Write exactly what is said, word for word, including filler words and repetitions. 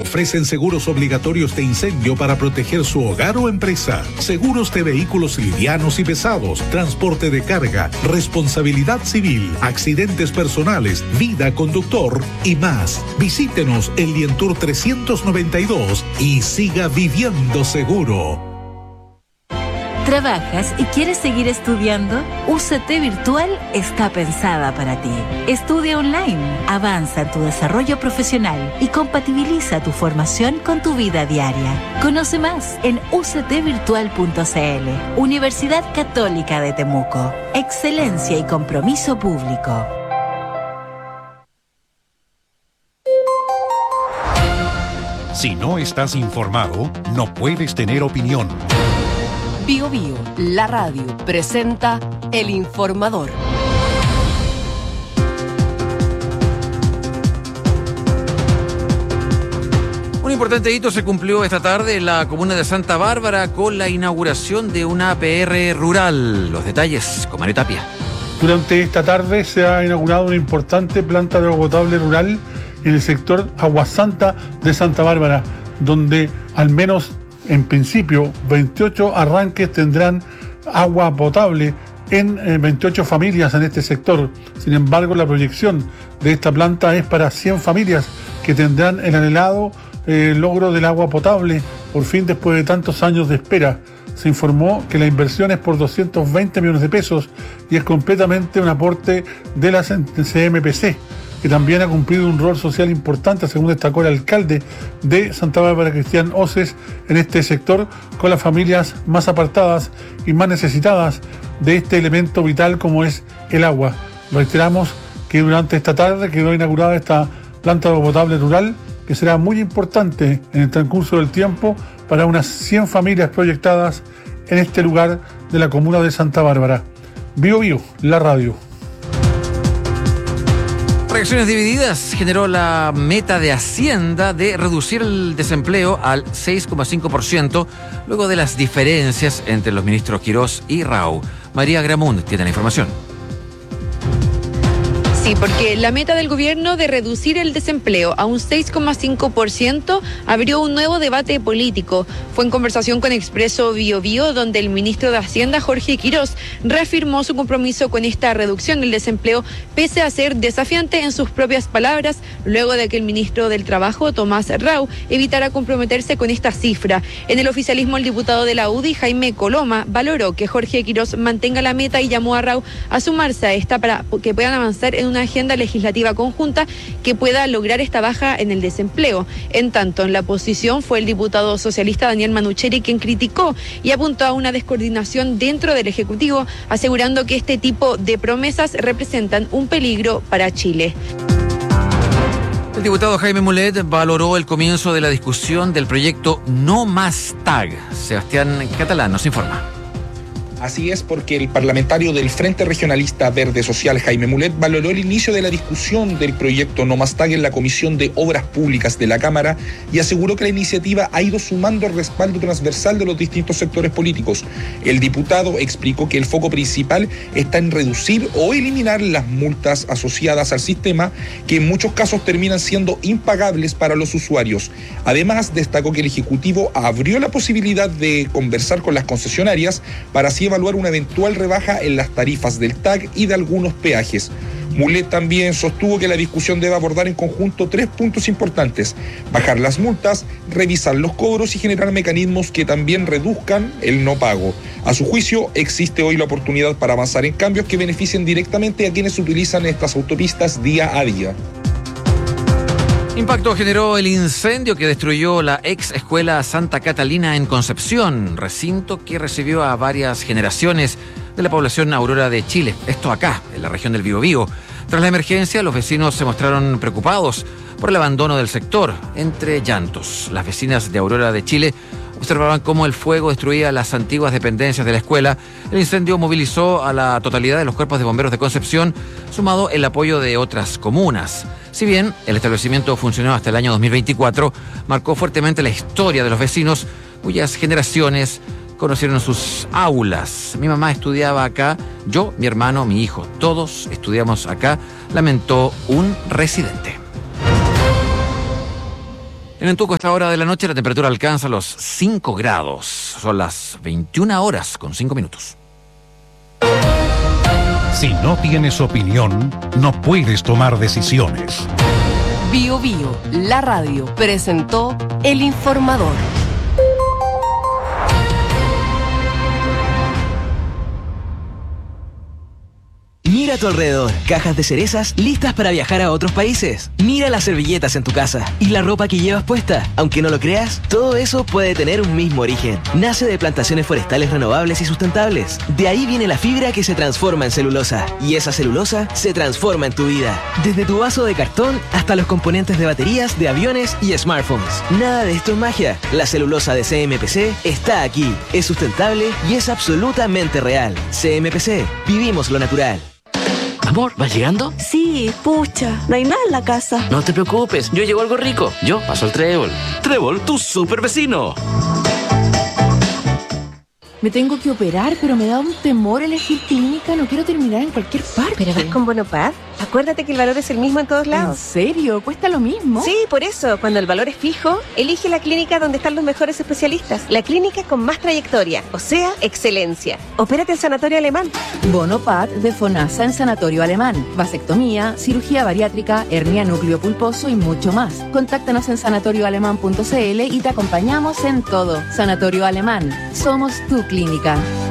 ofrecen seguros obligatorios de incendio para proteger su hogar o empresa, seguros de vehículos livianos y pesados, transporte de carga, responsabilidad civil, accidentes personales, vida conductor y más. Visítenos en Lientour trescientos noventa y dos y siga viviendo seguro. ¿Trabajas y quieres seguir estudiando? U C T Virtual está pensada para ti. Estudia online, avanza en tu desarrollo profesional y compatibiliza tu formación con tu vida diaria. Conoce más en u c t virtual punto c l. Universidad Católica de Temuco. Excelencia y compromiso público. Si no estás informado, no puedes tener opinión. Bio Bio, la radio, presenta El Informador. Un importante hito se cumplió esta tarde en la comuna de Santa Bárbara con la inauguración de una A P R rural. Los detalles con Mario Tapia. Durante esta tarde se ha inaugurado una importante planta de agua potable rural en el sector Aguasanta de Santa Bárbara, donde al menos en principio veintiocho arranques tendrán agua potable en eh, veintiocho familias en este sector. Sin embargo, la proyección de esta planta es para cien familias que tendrán el anhelado eh, logro del agua potable, por fin después de tantos años de espera. Se informó que la inversión es por doscientos veinte millones de pesos y es completamente un aporte de la C M P C, que también ha cumplido un rol social importante, según destacó el alcalde de Santa Bárbara, Cristian Oces, en este sector, con las familias más apartadas y más necesitadas de este elemento vital como es el agua. Reiteramos que durante esta tarde quedó inaugurada esta planta de agua potable rural, que será muy importante en el transcurso del tiempo para unas cien familias proyectadas en este lugar de la comuna de Santa Bárbara. Bio Bio, la radio. Reacciones divididas generó la meta de Hacienda de reducir el desempleo al seis coma cinco por ciento luego de las diferencias entre los ministros Quirós y Rau. María Gramund tiene la información. Sí, porque la meta del gobierno de reducir el desempleo a un seis coma cinco por ciento abrió un nuevo debate político. Fue en conversación con Expreso Bio Bio, donde el ministro de Hacienda, Jorge Quirós, reafirmó su compromiso con esta reducción del desempleo, pese a ser desafiante en sus propias palabras, luego de que el ministro del Trabajo, Tomás Rau, evitara comprometerse con esta cifra. En el oficialismo, el diputado de la U D I, Jaime Coloma, valoró que Jorge Quirós mantenga la meta y llamó a Rau a sumarse a esta para que puedan avanzar en una agenda legislativa conjunta que pueda lograr esta baja en el desempleo. En tanto, en la oposición fue el diputado socialista Daniel Manucheri quien criticó y apuntó a una descoordinación dentro del Ejecutivo, asegurando que este tipo de promesas representan un peligro para Chile. El diputado Jaime Mulet valoró el comienzo de la discusión del proyecto No Más Tag. Sebastián Catalán nos informa. Así es, porque el parlamentario del Frente Regionalista Verde Social, Jaime Mulet, valoró el inicio de la discusión del proyecto No Más Tag en la Comisión de Obras Públicas de la Cámara y aseguró que la iniciativa ha ido sumando el respaldo transversal de los distintos sectores políticos. El diputado explicó que el foco principal está en reducir o eliminar las multas asociadas al sistema, que en muchos casos terminan siendo impagables para los usuarios. Además, destacó que el Ejecutivo abrió la posibilidad de conversar con las concesionarias para así evaluar una eventual rebaja en las tarifas del T A G y de algunos peajes. Mulet también sostuvo que la discusión debe abordar en conjunto tres puntos importantes: bajar las multas, revisar los cobros y generar mecanismos que también reduzcan el no pago. A su juicio, existe hoy la oportunidad para avanzar en cambios que beneficien directamente a quienes utilizan estas autopistas día a día. Impacto generó el incendio que destruyó la ex escuela Santa Catalina en Concepción, recinto que recibió a varias generaciones de la población Aurora de Chile, esto acá, en la región del Biobío. Tras la emergencia, los vecinos se mostraron preocupados por el abandono del sector, entre llantos. Las vecinas de Aurora de Chile observaban cómo el fuego destruía las antiguas dependencias de la escuela. El incendio movilizó a la totalidad de los cuerpos de bomberos de Concepción, sumado el apoyo de otras comunas. Si bien el establecimiento funcionó hasta el año dos mil veinticuatro, marcó fuertemente la historia de los vecinos, cuyas generaciones conocieron sus aulas. Mi mamá estudiaba acá, yo, mi hermano, mi hijo, todos estudiamos acá, lamentó un residente. En Antuco, a esta hora de la noche, la temperatura alcanza los cinco grados. Son las veintiuna horas con cinco minutos. Si no tienes opinión, no puedes tomar decisiones. Bio Bio, la radio, presentó El Informador. Mira a tu alrededor, cajas de cerezas listas para viajar a otros países. Mira las servilletas en tu casa y la ropa que llevas puesta. Aunque no lo creas, todo eso puede tener un mismo origen. Nace de plantaciones forestales renovables y sustentables. De ahí viene la fibra que se transforma en celulosa. Y esa celulosa se transforma en tu vida. Desde tu vaso de cartón hasta los componentes de baterías, de aviones y smartphones. Nada de esto es magia. La celulosa de C M P C está aquí. Es sustentable y es absolutamente real. C M P C. Vivimos lo natural. Amor, ¿vas llegando? Sí, pucha, no hay nada en la casa. No te preocupes, yo llevo algo rico. Yo paso el Trébol. Trébol, tu super vecino. Me tengo que operar, pero me da un temor elegir clínica. No quiero terminar en cualquier parte. ¿Pero vas con Bonopad? Acuérdate que el valor es el mismo en todos lados. ¿En serio? ¿Cuesta lo mismo? Sí, por eso, cuando el valor es fijo, elige la clínica donde están los mejores especialistas. La clínica con más trayectoria, o sea, excelencia. Opérate en Sanatorio Alemán. Bonopad de FONASA en Sanatorio Alemán. Vasectomía, cirugía bariátrica, hernia núcleo pulposo y mucho más. Contáctanos en sanatorio alemán punto c l y te acompañamos en todo. Sanatorio Alemán. Somos tu clínica.